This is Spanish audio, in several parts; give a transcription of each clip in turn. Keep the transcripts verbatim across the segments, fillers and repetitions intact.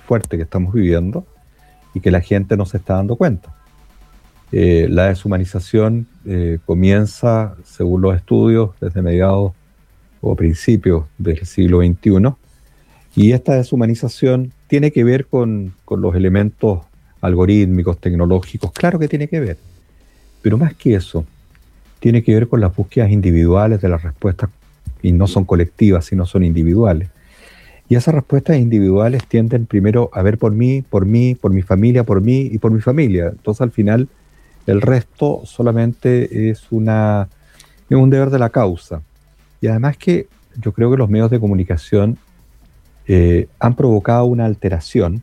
fuerte que estamos viviendo y que la gente no se está dando cuenta. Eh, la deshumanización eh, comienza, según los estudios, desde mediados o principios del siglo veintiuno, y esta deshumanización tiene que ver con, con los elementos algorítmicos, tecnológicos, claro que tiene que ver, pero más que eso, tiene que ver con las búsquedas individuales de las respuestas, y no son colectivas, sino son individuales. Y esas respuestas individuales tienden primero a ver por mí, por mí, por mi familia, por mí y por mi familia. Entonces al final el resto solamente es, una, es un deber de la causa. Y además que yo creo que los medios de comunicación eh, han provocado una alteración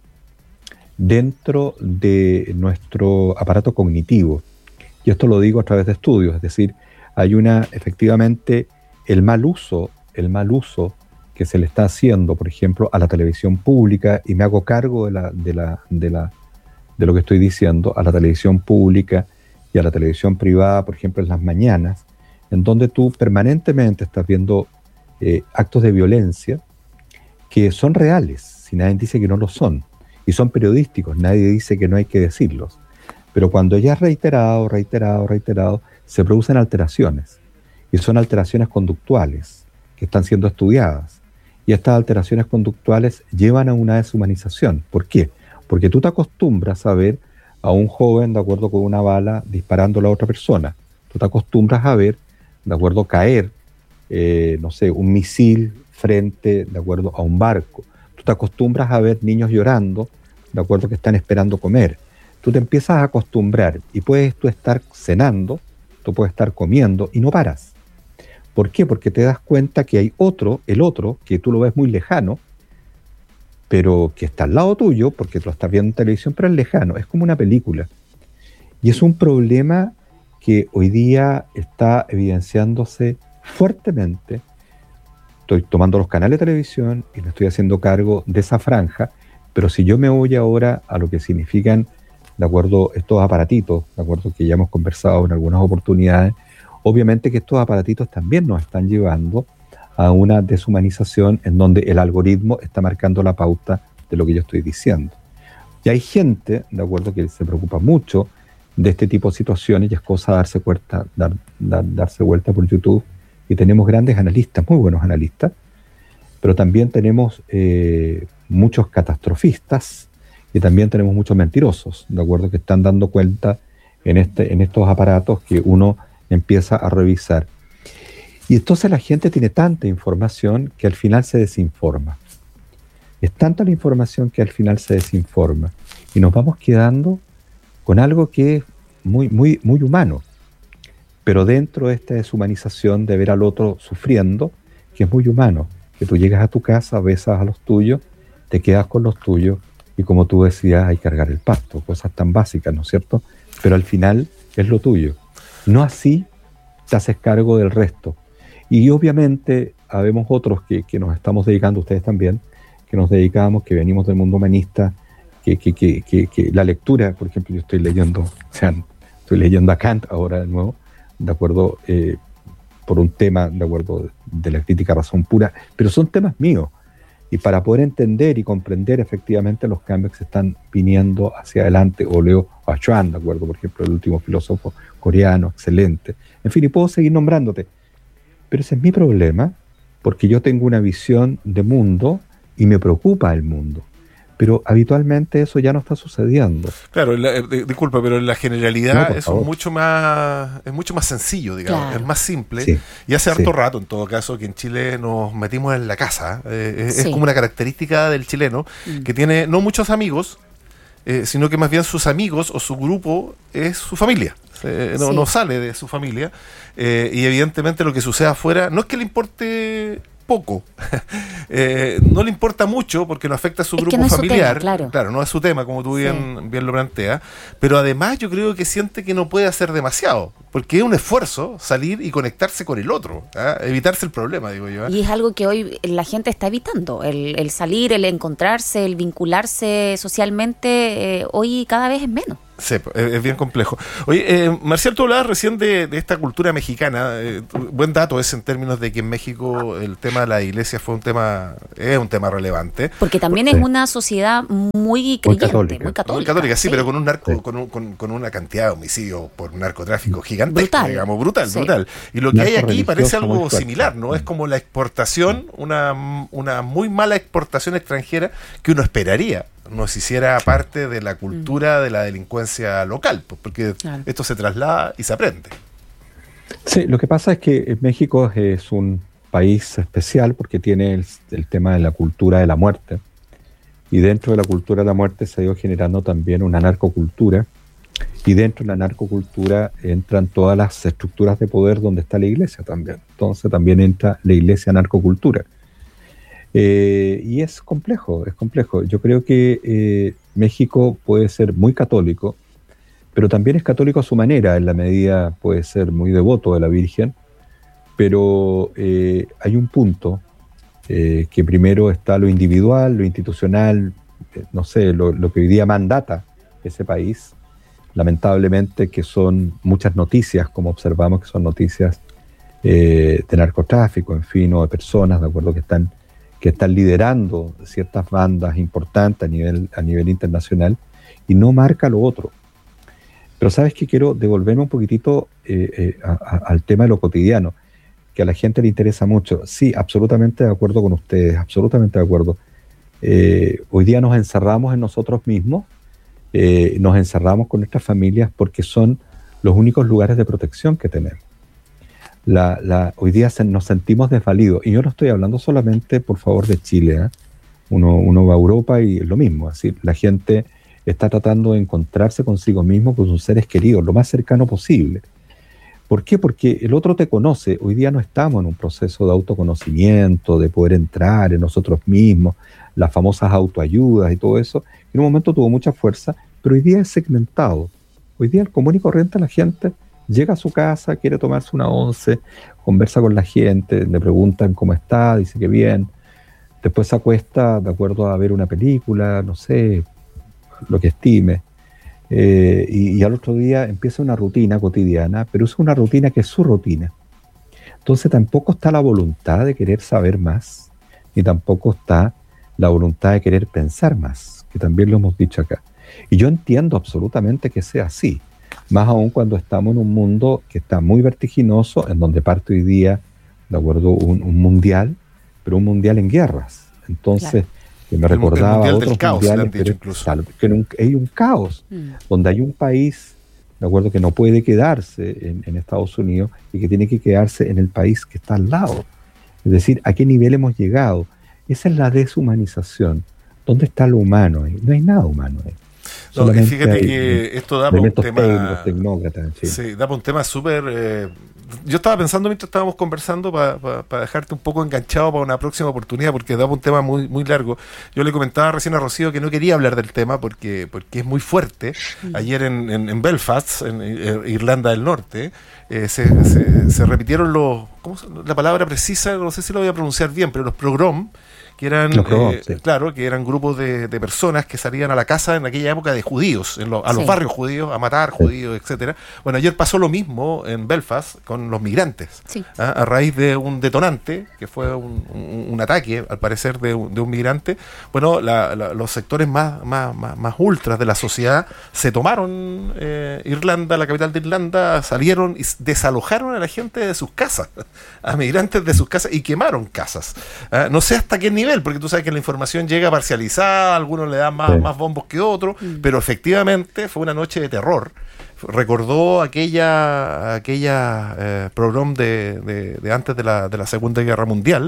dentro de nuestro aparato cognitivo. Y esto lo digo a través de estudios, es decir, hay una, efectivamente, el mal uso, el mal uso que se le está haciendo, por ejemplo, a la televisión pública, y me hago cargo de, la, de, la, de, la, de lo que estoy diciendo, a la televisión pública y a la televisión privada, por ejemplo, en las mañanas, en donde tú permanentemente estás viendo eh, actos de violencia que son reales, si nadie dice que no lo son, y son periodísticos, nadie dice que no hay que decirlos. Pero cuando ya es reiterado, reiterado, reiterado, se producen alteraciones, y son alteraciones conductuales que están siendo estudiadas. Y estas alteraciones conductuales llevan a una deshumanización. ¿Por qué? Porque tú te acostumbras a ver a un joven, de acuerdo con una bala, disparando a la otra persona. Tú te acostumbras a ver, de acuerdo, caer, eh, no sé, un misil frente, de acuerdo, a un barco. Tú te acostumbras a ver niños llorando, de acuerdo, que están esperando comer. Tú te empiezas a acostumbrar y puedes tú estar cenando, tú puedes estar comiendo y no paras. ¿Por qué? Porque te das cuenta que hay otro, el otro, que tú lo ves muy lejano, pero que está al lado tuyo, porque tú lo estás viendo en televisión, pero es lejano, es como una película. Y es un problema que hoy día está evidenciándose fuertemente. Estoy tomando los canales de televisión y me estoy haciendo cargo de esa franja, pero si yo me voy ahora a lo que significan, de acuerdo, estos aparatitos, de acuerdo, que ya hemos conversado en algunas oportunidades, obviamente que estos aparatitos también nos están llevando a una deshumanización en donde el algoritmo está marcando la pauta de lo que yo estoy diciendo. Y hay gente, de acuerdo, que se preocupa mucho de este tipo de situaciones y es cosa de darse vuelta, dar, dar, darse vuelta por YouTube, y tenemos grandes analistas, muy buenos analistas, pero también tenemos eh, muchos catastrofistas y también tenemos muchos mentirosos, de acuerdo, que están dando cuenta en, este, en estos aparatos que uno empieza a revisar. Y entonces la gente tiene tanta información que al final se desinforma. Es tanta la información que al final se desinforma. Y nos vamos quedando con algo que es muy, muy, muy humano. Pero dentro de esta deshumanización de ver al otro sufriendo, que es muy humano. Que tú llegas a tu casa, besas a los tuyos, te quedas con los tuyos, y como tú decías, hay que cargar el pasto. Cosas tan básicas, ¿no es cierto? Pero al final es lo tuyo. No así te haces cargo del resto. Y obviamente habemos otros que, que nos estamos dedicando, ustedes también, que nos dedicamos, que venimos del mundo humanista, que, que, que, que, que la lectura, por ejemplo, yo estoy leyendo, o sea, estoy leyendo a Kant ahora de nuevo, de acuerdo, eh, por un tema, de acuerdo, de la crítica a razón pura, pero son temas míos. Y para poder entender y comprender efectivamente los cambios que se están viniendo hacia adelante, o leo a Chuan, de acuerdo, por ejemplo, el último filósofo coreano, excelente. En fin, y puedo seguir nombrándote. Pero ese es mi problema, porque yo tengo una visión de mundo y me preocupa el mundo. Pero habitualmente eso ya no está sucediendo. Claro, la, eh, disculpa, pero en la generalidad no, eso es mucho más es mucho más sencillo, digamos, claro. Es más simple. Sí, y hace harto sí. rato, en todo caso, que en Chile nos metimos en la casa. Eh, sí. Es como una característica del chileno, mm. que tiene no muchos amigos, eh, sino que más bien sus amigos o su grupo es su familia. Eh, no, sí. no sale de su familia. Eh, y evidentemente lo que sucede afuera no es que le importe poco, eh, no le importa mucho porque no afecta a su es grupo no familiar, tema, claro. claro, no es su tema, como tú bien, sí. bien lo planteas, pero además yo creo que siente que no puede hacer demasiado, porque es un esfuerzo salir y conectarse con el otro, ¿eh? Evitarse el problema, digo yo. ¿eh? Y es algo que hoy la gente está evitando, el, el salir, el encontrarse, el vincularse socialmente, eh, hoy cada vez es menos. Sí, es bien complejo. Oye, eh, Marcial, tú hablabas recién de, de esta cultura mexicana. Eh, buen dato es en términos de que en México el tema de la iglesia fue un tema, es un tema relevante. Porque también sí. es una sociedad muy creyente, muy católica. Muy católica, muy católica sí, sí, pero con un narco, sí. con, un, con, con una cantidad de homicidios por narcotráfico gigantesca, brutal. digamos, brutal, Sí. brutal. Y lo que hay aquí parece algo muy similar, ¿no? Es como la exportación, una, una muy mala exportación extranjera que uno esperaría nos hiciera parte de la cultura de la delincuencia local, pues, porque claro. esto se traslada y se aprende. Sí, lo que pasa es que México es un país especial porque tiene el, el tema de la cultura de la muerte, y dentro de la cultura de la muerte se ha ido generando también una narcocultura, y dentro de la narcocultura entran todas las estructuras de poder donde está la iglesia también. Entonces también entra la iglesia narcocultura. Eh, y es complejo, es complejo. Yo creo que eh, México puede ser muy católico, pero también es católico a su manera, en la medida puede ser muy devoto de la Virgen, pero eh, hay un punto eh, que primero está lo individual, lo institucional, eh, no sé, lo, lo que hoy día mandata ese país, lamentablemente, que son muchas noticias, como observamos que son noticias eh, de narcotráfico, en fin, o de personas, de acuerdo, que están que están liderando ciertas bandas importantes a nivel, a nivel internacional, y no marca lo otro. Pero sabes que quiero devolverme un poquitito eh, eh, a, a, al tema de lo cotidiano, que a la gente le interesa mucho. Sí, absolutamente de acuerdo con ustedes, absolutamente de acuerdo. Eh, hoy día nos encerramos en nosotros mismos, eh, nos encerramos con nuestras familias porque son los únicos lugares de protección que tenemos. La, la, hoy día se, nos sentimos desvalidos, y yo no estoy hablando solamente, por favor, de Chile, ¿eh? uno, uno va a Europa y es lo mismo, así, la gente está tratando de encontrarse consigo mismo, con sus seres queridos, lo más cercano posible. ¿Por qué? Porque el otro te conoce. Hoy día no estamos en un proceso de autoconocimiento, de poder entrar en nosotros mismos, las famosas autoayudas y todo eso, en un momento tuvo mucha fuerza, pero hoy día es segmentado. Hoy día el común y corriente, la gente llega a su casa, quiere tomarse una once, conversa con la gente, le preguntan cómo está, dice que bien, después se acuesta de acuerdo a ver una película, no sé, lo que estime, eh, y, y al otro día empieza una rutina cotidiana, pero es una rutina que es su rutina. Entonces tampoco está la voluntad de querer saber más, ni tampoco está la voluntad de querer pensar más, que también lo hemos dicho acá. Y yo entiendo absolutamente que sea así, más aún cuando estamos en un mundo que está muy vertiginoso, en donde parte hoy día, de acuerdo, un, un mundial, pero un mundial en guerras. Entonces, claro, que me recordaba el, el otros caos, mundiales, pero incluso. Claro, que un, hay un caos, mm. donde hay un país, de acuerdo, que no puede quedarse en, en Estados Unidos y que tiene que quedarse en el país que está al lado. Es decir, ¿a qué nivel hemos llegado? Esa es la deshumanización. ¿Dónde está lo humano ahí? No hay nada humano ahí. No, y fíjate que esto da para un tema, tecnócratas, en fin. Sí, da para un tema súper. Eh, yo estaba pensando mientras estábamos conversando para pa, pa dejarte un poco enganchado para una próxima oportunidad, porque da para un tema muy muy largo. Yo le comentaba recién a Rocío que no quería hablar del tema porque porque es muy fuerte. Ayer en, en, en Belfast, en, en Irlanda del Norte, eh, se, se, se repitieron los, ¿cómo se, la palabra precisa? No sé si lo voy a pronunciar bien, pero los pogroms, que eran, eh, sí. claro, que eran grupos de, de personas que salían a la casa en aquella época de judíos, en lo, a sí. los barrios judíos, a matar sí. judíos, etcétera. Bueno, ayer pasó lo mismo en Belfast con los migrantes, sí. ¿ah? a raíz de un detonante, que fue un, un, un ataque, al parecer, de un, de un migrante. Bueno, la, la, los sectores más, más, más, más ultras de la sociedad se tomaron eh, Irlanda, la capital de Irlanda, salieron y desalojaron a la gente de sus casas, a migrantes de sus casas, y quemaron casas. ¿Ah? No sé hasta qué nivel, porque tú sabes que la información llega parcializada, algunos le dan más, sí. más bombos que otros, mm. pero efectivamente fue una noche de terror. Recordó aquella aquella eh, programa de, de, de antes de la, de la Segunda Guerra Mundial,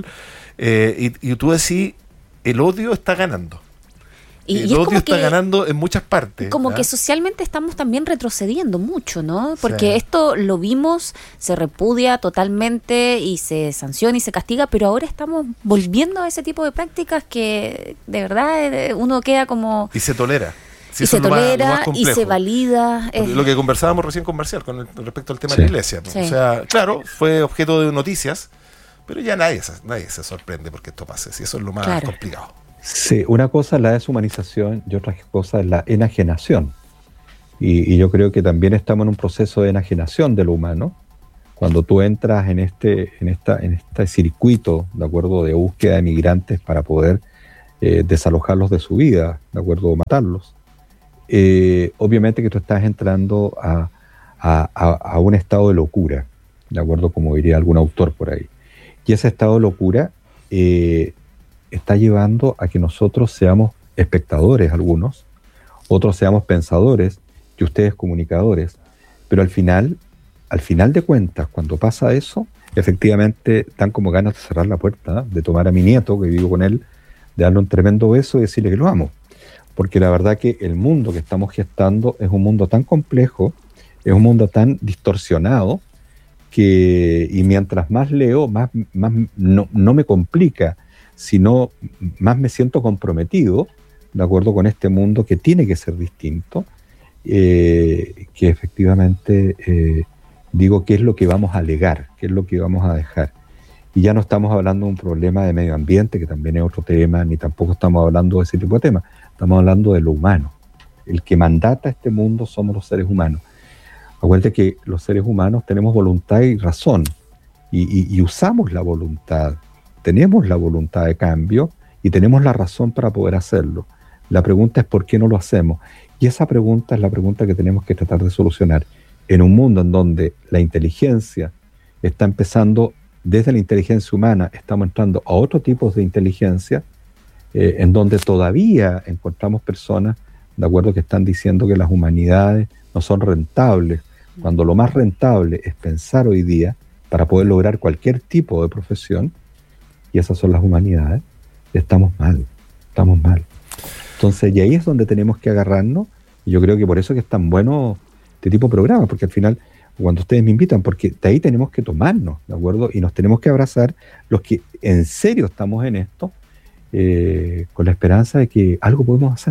eh, y, y tú decís, el odio está ganando. Y, el y odio está que, ganando en muchas partes. Como ¿eh? que socialmente estamos también retrocediendo mucho, ¿no? Porque sí. esto lo vimos, se repudia totalmente y se sanciona y se castiga, pero ahora estamos volviendo a ese tipo de prácticas que de verdad uno queda como... Y se tolera. Sí, y se tolera más, más y se valida. Es... Lo que conversábamos recién con Marcial con el, respecto al tema sí. de la iglesia. Sí. O sea, claro, fue objeto de noticias, pero ya nadie, nadie se sorprende porque esto pase. Si eso es lo más claro. complicado. Sí, una cosa es la deshumanización y otra cosa es la enajenación. Y, y yo creo que también estamos en un proceso de enajenación de lo humano. Cuando tú entras en este, en esta, en este circuito, ¿de acuerdo?, de búsqueda de migrantes para poder eh, desalojarlos de su vida, ¿de acuerdo?, o matarlos, eh, obviamente que tú estás entrando a, a, a, a un estado de locura, ¿de acuerdo?, como diría algún autor por ahí. Y ese estado de locura eh, está llevando a que nosotros seamos espectadores algunos, otros seamos pensadores y ustedes comunicadores, pero al final, al final de cuentas, cuando pasa eso, efectivamente dan como ganas de cerrar la puerta, ¿eh? de tomar a mi nieto, que vivo con él, de darle un tremendo beso y decirle que lo amo, porque la verdad que el mundo que estamos gestando es un mundo tan complejo, es un mundo tan distorsionado, que, y mientras más leo, más, más no, no me complica, sino más me siento comprometido, de acuerdo con este mundo que tiene que ser distinto, eh, que efectivamente eh, digo qué es lo que vamos a legar, qué es lo que vamos a dejar. Y ya no estamos hablando de un problema de medio ambiente, que también es otro tema, ni tampoco estamos hablando de ese tipo de temas, estamos hablando de lo humano. El que mandata este mundo somos los seres humanos. Acuérdate que los seres humanos tenemos voluntad y razón, y, y, y usamos la voluntad, tenemos la voluntad de cambio y tenemos la razón para poder hacerlo. La pregunta es ¿por qué no lo hacemos? Y esa pregunta es la pregunta que tenemos que tratar de solucionar. En un mundo en donde la inteligencia está empezando, desde la inteligencia humana, estamos entrando a otro tipo de inteligencia, eh, en donde todavía encontramos personas, de acuerdo, que están diciendo que las humanidades no son rentables, cuando lo más rentable es pensar hoy día para poder lograr cualquier tipo de profesión, y esas son las humanidades, estamos mal, estamos mal. Entonces, y ahí es donde tenemos que agarrarnos, y yo creo que por eso que es tan bueno este tipo de programas, porque al final, cuando ustedes me invitan, porque de ahí tenemos que tomarnos, ¿de acuerdo? Y nos tenemos que abrazar los que en serio estamos en esto, eh, con la esperanza de que algo podemos hacer.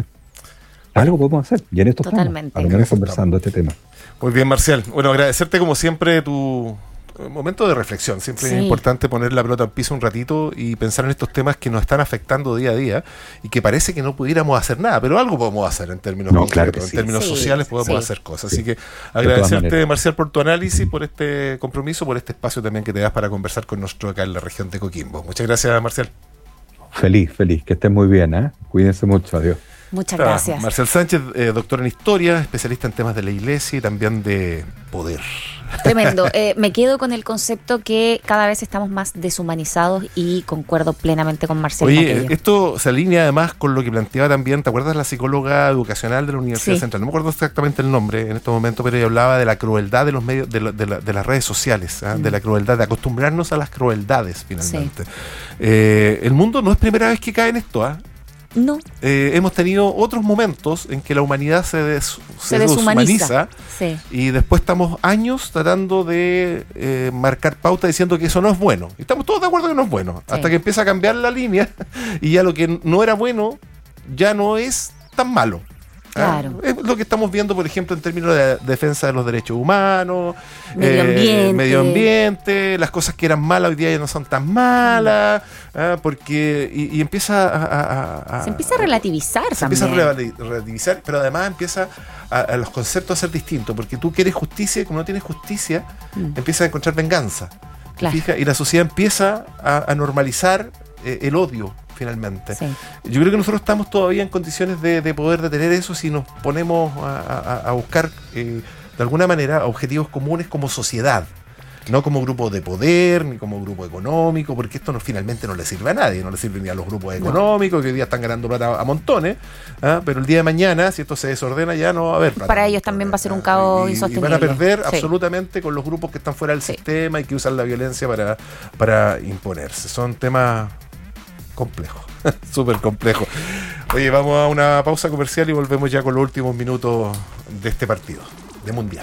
Algo podemos hacer, y en esto Totalmente. estamos, a lo menos conversando este tema. Muy bien, Marcial. Bueno, agradecerte como siempre tu momento de reflexión. Siempre sí. Es importante poner la pelota al piso un ratito y pensar en estos temas que nos están afectando día a día y que parece que no pudiéramos hacer nada, pero algo podemos hacer en términos no, concretos, claro en sí. términos sí, sociales podemos sí. hacer cosas. Sí. Así que agradecerte, Marcial, por tu análisis, por este compromiso, por este espacio también que te das para conversar con nosotros acá en la región de Coquimbo. Muchas gracias, Marcial. Feliz, feliz. Que estén muy bien, ¿eh? Cuídense mucho. Adiós. Muchas gracias. Ah, Marcial Sánchez, eh, doctor en Historia, especialista en temas de la Iglesia y también de poder. Tremendo. Eh, me quedo con el concepto que cada vez estamos más deshumanizados y concuerdo plenamente con Marcelo. Oye, esto se alinea además con lo que planteaba también, ¿te acuerdas la psicóloga educacional de la Universidad sí. Central? No me acuerdo exactamente el nombre en estos momentos, pero ella hablaba de la crueldad de los medios, de, la, de, la, de las redes sociales, ¿eh? mm. de la crueldad, de acostumbrarnos a las crueldades finalmente. Sí. Eh, el mundo no es primera vez que cae en esto, ¿ah? ¿eh? No. Eh, hemos tenido otros momentos en que la humanidad se, des, se, se deshumaniza, deshumaniza sí. y después estamos años tratando de eh, marcar pauta diciendo que eso no es bueno. Y estamos todos de acuerdo que no es bueno, sí. hasta que empieza a cambiar la línea y ya lo que no era bueno ya no es tan malo. Claro. Es lo que estamos viendo, por ejemplo, en términos de defensa de los derechos humanos, medio ambiente, eh, medio ambiente, las cosas que eran malas hoy día ya no son tan malas, ¿eh? porque y, y empieza a, a, a se empieza a relativizar se también. empieza a relativizar, pero además empieza a, a los conceptos a ser distintos, porque tú quieres justicia y como no tienes justicia, mm. empiezas a encontrar venganza, claro. ¿fijas? Y la sociedad empieza a, a normalizar eh, el odio. Finalmente. Sí. Yo creo que nosotros estamos todavía en condiciones de, de poder detener eso si nos ponemos a, a, a buscar eh, de alguna manera objetivos comunes como sociedad, no como grupo de poder ni como grupo económico, porque esto no, finalmente no le sirve a nadie, no le sirve ni a los grupos económicos, no. que hoy día están ganando plata a montones, ¿eh? pero el día de mañana, si esto se desordena, ya no va a haber plata. Para ellos también va a ser un caos y, insostenible. Y van a perder sí. absolutamente con los grupos que están fuera del sí. sistema y que usan la violencia para, para imponerse. Son temas complejo, súper complejo. Oye, vamos a una pausa comercial y volvemos ya con los últimos minutos de este partido, de Mundial.